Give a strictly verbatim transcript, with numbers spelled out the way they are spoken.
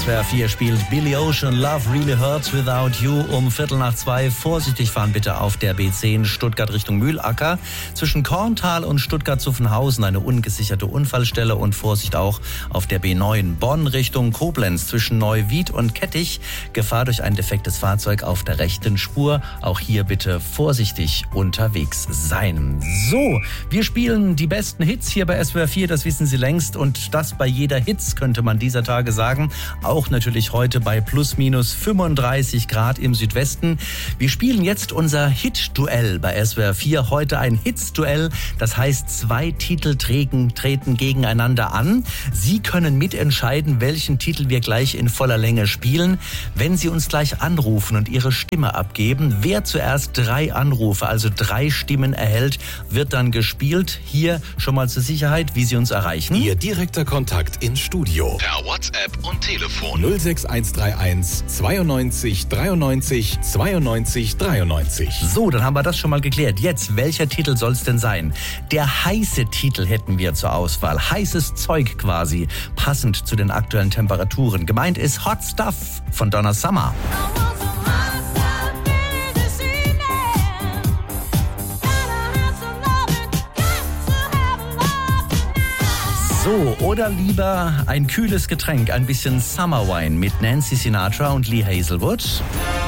S W R vier spielt Billy Ocean, Love Really Hurts Without You um Viertel nach zwei. Vorsichtig fahren bitte auf der B zehn Stuttgart Richtung Mühlacker. Zwischen Korntal und Stuttgart-Zuffenhausen eine ungesicherte Unfallstelle und Vorsicht auch auf der B neun Bonn Richtung Koblenz zwischen Neuwied und Kettich. Gefahr durch ein defektes Fahrzeug auf der rechten Spur. Auch hier bitte vorsichtig unterwegs sein. So, wir spielen die besten Hits hier bei S W R vier, das wissen Sie längst. Und das bei jeder Hits, könnte man dieser Tage sagen. Auch natürlich heute bei plus minus fünfunddreißig Grad im Südwesten. Wir spielen jetzt unser Hit-Duell bei S W R vier. Heute ein Hits-Duell. Das heißt, zwei Titel treten, treten gegeneinander an. Sie können mitentscheiden, welchen Titel wir gleich in voller Länge spielen. Wenn Sie uns gleich anrufen und Ihre Stimme abgeben, wer zuerst drei Anrufe, also drei Stimmen erhält, wird dann gespielt. Hier schon mal zur Sicherheit, wie Sie uns erreichen. Ihr direkter Kontakt ins Studio. Per WhatsApp und Telefon. null sechs eins drei eins zweiundneunzig dreiundneunzig zweiundneunzig dreiundneunzig. So, dann haben wir das schon mal geklärt. Jetzt, welcher Titel soll es denn sein? Der heiße Titel hätten wir zur Auswahl. Heißes Zeug quasi, passend zu den aktuellen Temperaturen. Gemeint ist Hot Stuff von Donna Summer. So, oder lieber ein kühles Getränk, ein bisschen Summer Wine mit Nancy Sinatra und Lee Hazelwood.